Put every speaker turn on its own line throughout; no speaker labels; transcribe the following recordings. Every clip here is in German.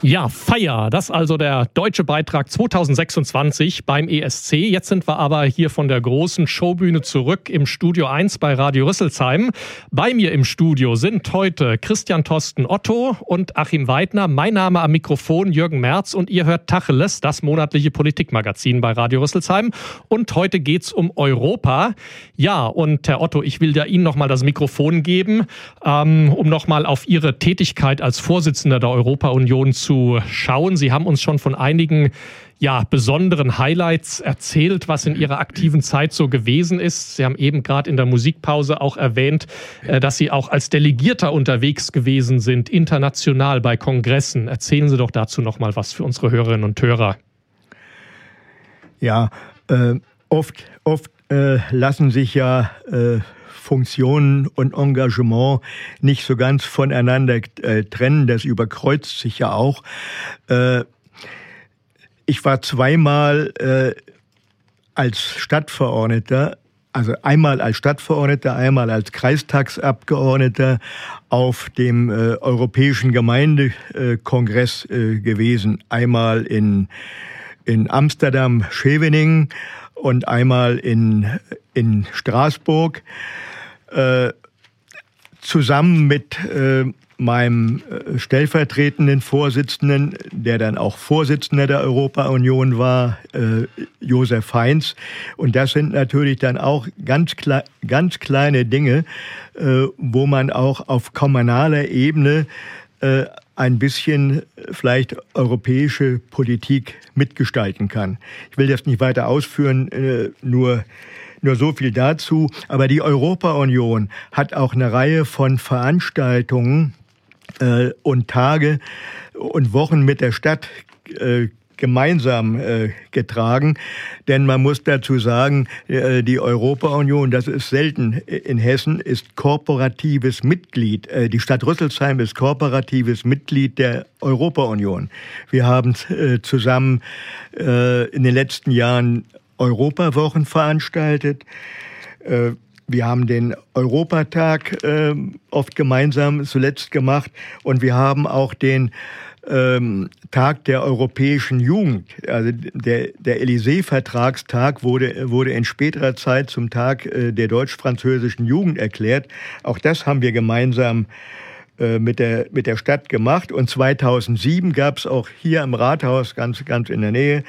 Ja, Feier. Das ist also der deutsche Beitrag 2026 beim ESC. Jetzt sind wir aber hier von der großen Showbühne zurück im Studio 1 bei Radio Rüsselsheim. Bei mir im Studio sind heute Christian Thorsten Otto und Achim Weidner. Mein Name am Mikrofon Jürgen Merz und ihr hört Tacheles, das monatliche Politikmagazin bei Radio Rüsselsheim. Und heute geht's um Europa. Ja, und Herr Otto, ich will ja Ihnen nochmal das Mikrofon geben, um nochmal auf Ihre Tätigkeit als Vorsitzender der Europa-Union zu schauen. Sie haben uns schon von einigen besonderen Highlights erzählt, was in Ihrer aktiven Zeit so gewesen ist. Sie haben eben gerade in der Musikpause auch erwähnt, dass Sie auch als Delegierter unterwegs gewesen sind, international bei Kongressen. Erzählen Sie doch dazu noch mal was für unsere Hörerinnen und Hörer.
Ja, oft lassen sich Funktionen und Engagement nicht so ganz voneinander trennen. Das überkreuzt sich ja auch. Ich war zweimal als Stadtverordneter, also einmal als Stadtverordneter, einmal als Kreistagsabgeordneter auf dem Europäischen Gemeindekongress gewesen. Einmal in Amsterdam-Scheveningen und einmal in Straßburg. Zusammen mit meinem stellvertretenden Vorsitzenden, der dann auch Vorsitzender der Europa-Union war, Josef Heinz. Und das sind natürlich dann auch ganz kleine Dinge, wo man auch auf kommunaler Ebene ein bisschen vielleicht europäische Politik mitgestalten kann. Ich will das nicht weiter ausführen, nur so viel dazu. Aber die Europa-Union hat auch eine Reihe von Veranstaltungen und Tage und Wochen mit der Stadt gemeinsam getragen. Denn man muss dazu sagen, die Europa-Union, das ist selten in Hessen, ist korporatives Mitglied. Die Stadt Rüsselsheim ist korporatives Mitglied der Europa-Union. Wir haben zusammen in den letzten Jahren Europawochen veranstaltet. Wir haben den Europatag oft gemeinsam zuletzt gemacht und wir haben auch den Tag der europäischen Jugend. Also der Élysée-Vertragstag wurde in späterer Zeit zum Tag der deutsch-französischen Jugend erklärt. Auch das haben wir gemeinsam mit der Stadt gemacht. Und 2007 gab es auch hier im Rathaus, ganz in der Nähe,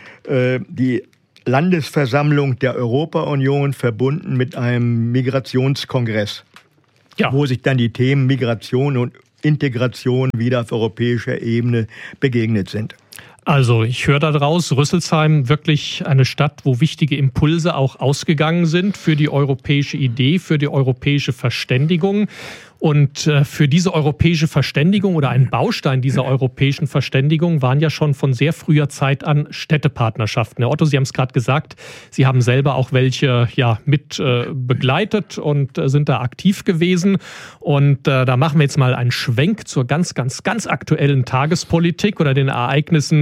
die Landesversammlung der Europa-Union verbunden mit einem Migrationskongress, wo sich dann die Themen Migration und Integration wieder auf europäischer Ebene begegnet sind.
Also ich höre daraus, Rüsselsheim wirklich eine Stadt, wo wichtige Impulse auch ausgegangen sind für die europäische Idee, für die europäische Verständigung. Und für diese europäische Verständigung oder ein Baustein dieser europäischen Verständigung waren ja schon von sehr früher Zeit an Städtepartnerschaften. Herr Otto, Sie haben es gerade gesagt, Sie haben selber auch welche mit begleitet und sind da aktiv gewesen. Und da machen wir jetzt mal einen Schwenk zur ganz aktuellen Tagespolitik oder den Ereignissen,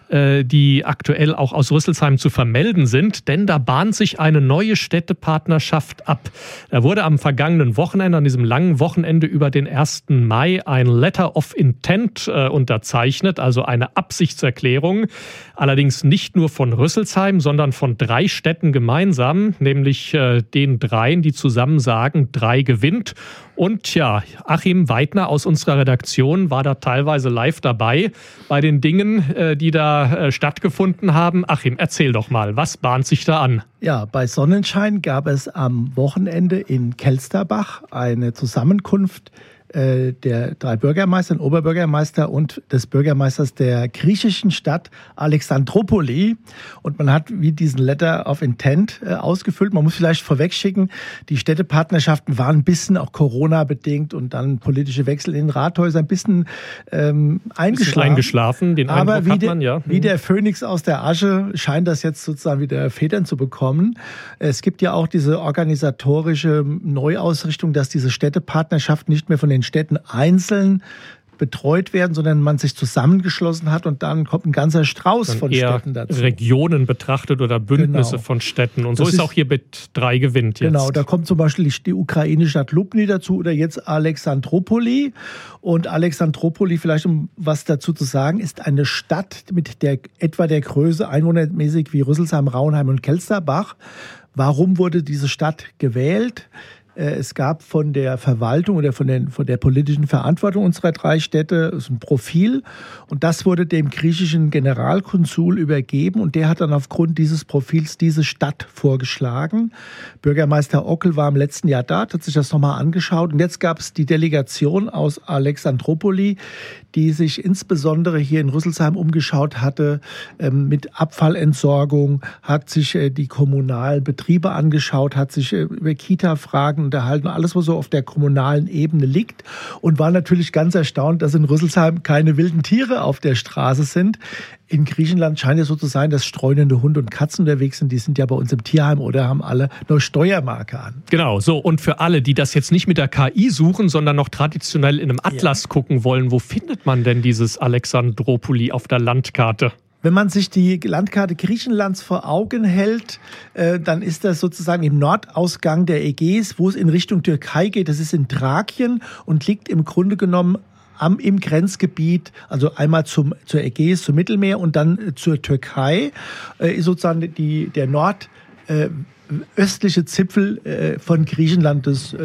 die aktuell auch aus Rüsselsheim zu vermelden sind. Denn da bahnt sich eine neue Städtepartnerschaft ab. Da wurde am vergangenen Wochenende, an diesem langen Wochenende über den 1. Mai, ein Letter of Intent unterzeichnet, also eine Absichtserklärung. Allerdings nicht nur von Rüsselsheim, sondern von 3 Städten gemeinsam, nämlich den 3, die zusammen sagen, 3 gewinnt. Und Achim Weidner aus unserer Redaktion war da teilweise live dabei bei den Dingen, die da stattgefunden haben. Achim, erzähl doch mal, was bahnt sich da an?
Ja, bei Sonnenschein gab es am Wochenende in Kelsterbach eine Zusammenkunft der 3 Bürgermeister, Oberbürgermeister und des Bürgermeisters der griechischen Stadt Alexandropoli. Und man hat wie diesen Letter of Intent ausgefüllt. Man muss vielleicht vorwegschicken, die Städtepartnerschaften waren ein bisschen auch Corona-bedingt und dann politische Wechsel in den Rathäusern ein bisschen
eingeschlafen. Den
Aber
Eindruck hat man,
wie der Phönix aus der Asche scheint das jetzt sozusagen wieder Federn zu bekommen. Es gibt ja auch diese organisatorische Neuausrichtung, dass diese Städtepartnerschaften nicht mehr von den Städten einzeln betreut werden, sondern man sich zusammengeschlossen hat und dann kommt ein ganzer Strauß
dann
von Städten dazu.
Regionen betrachtet oder Bündnisse von Städten. Und so ist auch hier mit 3 gewinnt jetzt.
Genau, da kommt zum Beispiel die ukrainische Stadt Lubny dazu oder jetzt Alexandropoli. Und Alexandropoli, vielleicht um was dazu zu sagen, ist eine Stadt mit etwa der Größe einwohnermäßig wie Rüsselsheim, Rauenheim und Kelsterbach. Warum wurde diese Stadt gewählt? Es gab von der Verwaltung oder von der politischen Verantwortung unserer 3 Städte ein Profil und das wurde dem griechischen Generalkonsul übergeben und der hat dann aufgrund dieses Profils diese Stadt vorgeschlagen. Bürgermeister Ockel war im letzten Jahr da, hat sich das nochmal angeschaut und jetzt gab es die Delegation aus Alexandropoli, die sich insbesondere hier in Rüsselsheim umgeschaut hatte mit Abfallentsorgung, hat sich die kommunalen Betriebe angeschaut, hat sich über Kita-Fragen unterhalten, alles, was so auf der kommunalen Ebene liegt und war natürlich ganz erstaunt, dass in Rüsselsheim keine wilden Tiere auf der Straße sind. In Griechenland scheint es so zu sein, dass streunende Hunde und Katzen unterwegs sind. Die sind ja bei uns im Tierheim oder haben alle eine Steuermarke an.
Genau, so. Und für alle, die das jetzt nicht mit der KI suchen, sondern noch traditionell in einem Atlas gucken wollen, wo findet man denn dieses Alexandropoli auf der Landkarte?
Wenn man sich die Landkarte Griechenlands vor Augen hält, dann ist das sozusagen im Nordausgang der Ägäis, wo es in Richtung Türkei geht. Das ist in Thrakien und liegt im Grunde genommen im Grenzgebiet, also einmal zur Ägäis, zum Mittelmeer und dann zur Türkei, ist sozusagen der östliche Zipfel von Griechenland, des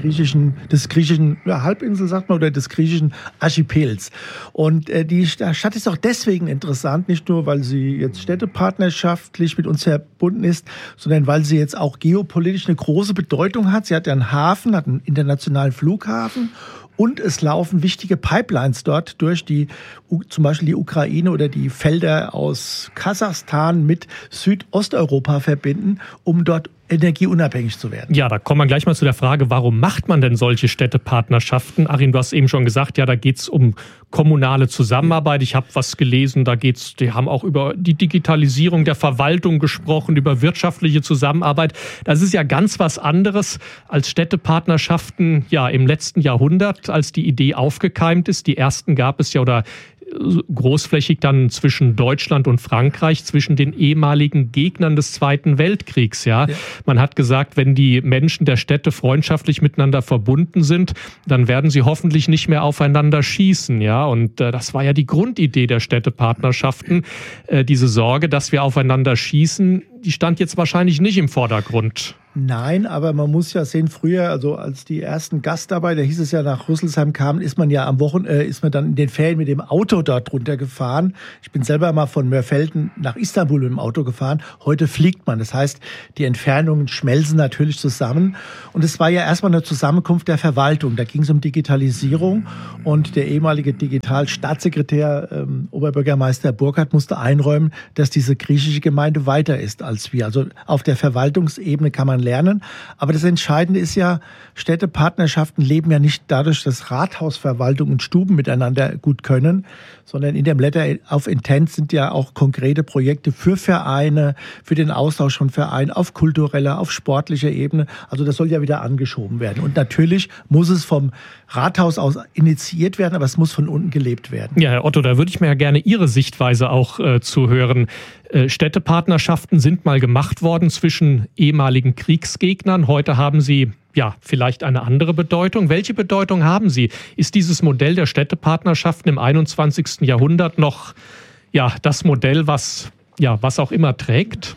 griechischen Halbinsel, sagt man, oder des griechischen Archipels. Und die Stadt ist auch deswegen interessant, nicht nur, weil sie jetzt städtepartnerschaftlich mit uns verbunden ist, sondern weil sie jetzt auch geopolitisch eine große Bedeutung hat. Sie hat ja einen Hafen, hat einen internationalen Flughafen. Und es laufen wichtige Pipelines dort durch, die zum Beispiel die Ukraine oder die Felder aus Kasachstan mit Südosteuropa verbinden, um dort energieunabhängig zu werden.
Ja, da kommen wir gleich mal zu der Frage, warum macht man denn solche Städtepartnerschaften? Achim, du hast eben schon gesagt, ja, da geht's um kommunale Zusammenarbeit. Ich habe was gelesen, die haben auch über die Digitalisierung der Verwaltung gesprochen, über wirtschaftliche Zusammenarbeit. Das ist ja ganz was anderes als Städtepartnerschaften ja im letzten Jahrhundert, als die Idee aufgekeimt ist. Die ersten gab es ja oder großflächig dann zwischen Deutschland und Frankreich, zwischen den ehemaligen Gegnern des Zweiten Weltkriegs. Ja. Man hat gesagt, wenn die Menschen der Städte freundschaftlich miteinander verbunden sind, dann werden sie hoffentlich nicht mehr aufeinander schießen. Ja. Und das war ja die Grundidee der Städtepartnerschaften. Diese Sorge, dass wir aufeinander schießen, die stand jetzt wahrscheinlich nicht im Vordergrund.
Nein, aber man muss ja sehen, früher, also als die ersten Gastarbeiter, hieß es ja, nach Rüsselsheim kamen, ist man ja am Wochenende, ist man dann in den Ferien mit dem Auto dort runtergefahren. Ich bin selber mal von Mörfelden nach Istanbul mit dem Auto gefahren. Heute fliegt man. Das heißt, die Entfernungen schmelzen natürlich zusammen. Und es war ja erstmal eine Zusammenkunft der Verwaltung. Da ging es um Digitalisierung und der ehemalige Digitalstaatssekretär, Oberbürgermeister Burkhardt, musste einräumen, dass diese griechische Gemeinde weiter ist als wir. Also auf der Verwaltungsebene kann man lernen. Aber das Entscheidende ist ja, Städtepartnerschaften leben ja nicht dadurch, dass Rathausverwaltung und Stuben miteinander gut können, sondern in dem Letter of Intent sind ja auch konkrete Projekte für Vereine, für den Austausch von Vereinen auf kultureller, auf sportlicher Ebene. Also das soll ja wieder angeschoben werden. Und natürlich muss es vom Rathaus aus initiiert werden, aber es muss von unten gelebt werden.
Ja, Herr Otto, da würde ich mir ja gerne Ihre Sichtweise auch zuhören. Städtepartnerschaften sind mal gemacht worden zwischen ehemaligen Kriegsgegnern. Heute haben sie ja vielleicht eine andere Bedeutung. Welche Bedeutung haben sie? Ist dieses Modell der Städtepartnerschaften im 21. Jahrhundert noch ja das Modell, was auch immer trägt?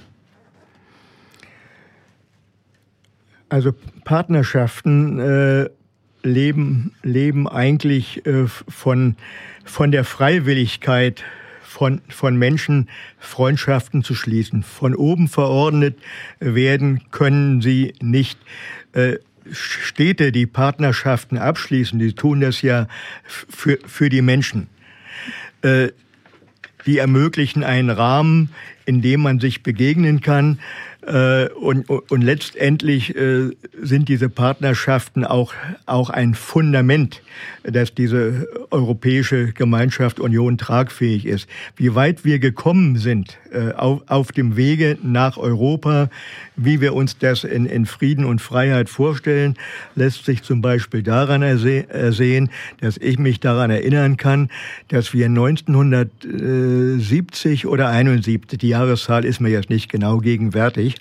Also Partnerschaften leben eigentlich von der Freiwilligkeit von Menschen, Freundschaften zu schließen. Von oben verordnet werden können sie nicht. Städte, die Partnerschaften abschließen, die tun das ja für die Menschen. Die ermöglichen einen Rahmen, in dem man sich begegnen kann. Und letztendlich sind diese Partnerschaften auch ein Fundament, dass diese europäische Gemeinschaft Union tragfähig ist. Wie weit wir gekommen sind auf dem Wege nach Europa, wie wir uns das in Frieden und Freiheit vorstellen, lässt sich zum Beispiel daran ersehen, dass ich mich daran erinnern kann, dass wir 1970 oder 71, die Jahreszahl ist mir jetzt nicht genau gegenwärtig,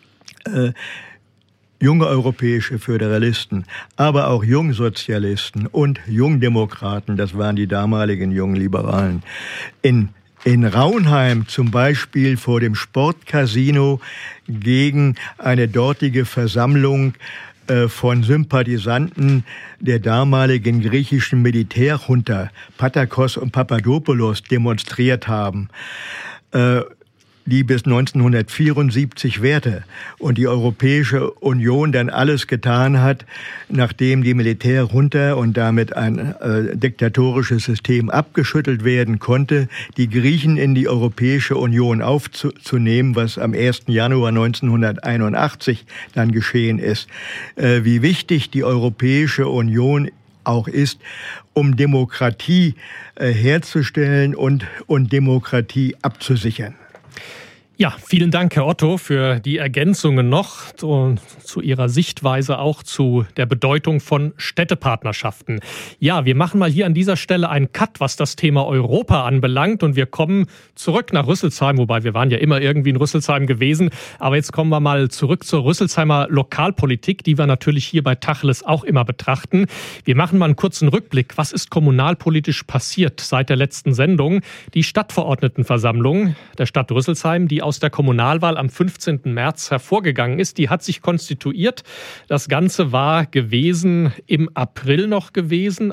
junge europäische Föderalisten, aber auch Jungsozialisten und Jungdemokraten, das waren die damaligen jungen Liberalen, in Raunheim zum Beispiel vor dem Sportcasino gegen eine dortige Versammlung von Sympathisanten der damaligen griechischen Militärjunta, Patakos und Papadopoulos, demonstriert haben, die bis 1974 währte und die Europäische Union dann alles getan hat, nachdem die Militärjunta und damit ein diktatorisches System abgeschüttelt werden konnte, die Griechen in die Europäische Union aufzunehmen, was am 1. Januar 1981 dann geschehen ist. Wie wichtig die Europäische Union auch ist, um Demokratie herzustellen und Demokratie abzusichern.
Ja, vielen Dank, Herr Otto, für die Ergänzungen noch zu Ihrer Sichtweise auch zu der Bedeutung von Städtepartnerschaften. Ja, wir machen mal hier an dieser Stelle einen Cut, was das Thema Europa anbelangt, und wir kommen zurück nach Rüsselsheim, wobei wir waren ja immer irgendwie in Rüsselsheim gewesen, aber jetzt kommen wir mal zurück zur Rüsselsheimer Lokalpolitik, die wir natürlich hier bei Tacheles auch immer betrachten. Wir machen mal einen kurzen Rückblick. Was ist kommunalpolitisch passiert seit der letzten Sendung? Die Stadtverordnetenversammlung der Stadt Rüsselsheim, die aus der Kommunalwahl am 15. März hervorgegangen ist, die hat sich konstituiert. Das Ganze war gewesen im April noch gewesen,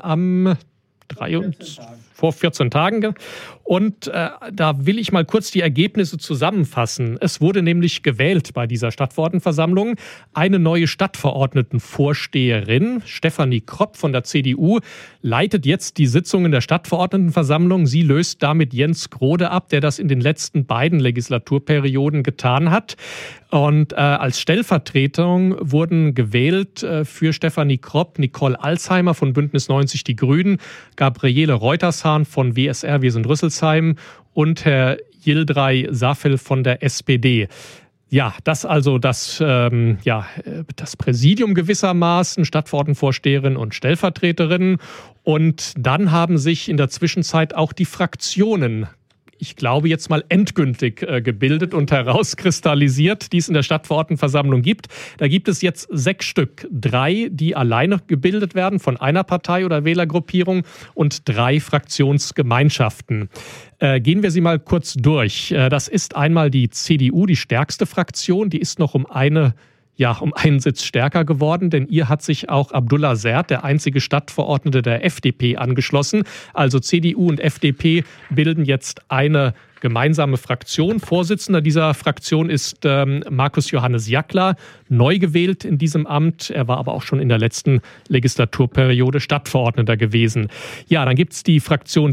vor 14 Tagen. Und da will ich mal kurz die Ergebnisse zusammenfassen. Es wurde nämlich gewählt bei dieser Stadtverordnetenversammlung eine neue Stadtverordnetenvorsteherin. Stefanie Kropp von der CDU leitet jetzt die Sitzungen der Stadtverordnetenversammlung. Sie löst damit Jens Grode ab, der das in den letzten beiden Legislaturperioden getan hat. Und als Stellvertretung wurden gewählt für Stefanie Kropp Nicole Alzheimer von Bündnis 90 Die Grünen, Gabriele Reutershahn von WSR Wir sind Rüsselsheim und Herr Yildiray Safil von der SPD. Ja, das also das Präsidium gewissermaßen, Stadtverordnetenvorsteherin und Stellvertreterinnen. Und dann haben sich in der Zwischenzeit auch die Fraktionen, ich glaube jetzt mal endgültig gebildet und herauskristallisiert, die es in der Stadtverordnetenversammlung gibt. Da gibt es jetzt 6 Stück. 3, die alleine gebildet werden von einer Partei oder Wählergruppierung und 3 Fraktionsgemeinschaften. Gehen wir sie mal kurz durch. Das ist einmal die CDU, die stärkste Fraktion. Die ist noch um einen Sitz stärker geworden, denn ihr hat sich auch Abdullah Sert, der einzige Stadtverordnete der FDP, angeschlossen. Also CDU und FDP bilden jetzt eine gemeinsame Fraktion. Vorsitzender dieser Fraktion ist Markus Johannes Jackler, neu gewählt in diesem Amt. Er war aber auch schon in der letzten Legislaturperiode Stadtverordneter gewesen. Ja, dann gibt es die Fraktion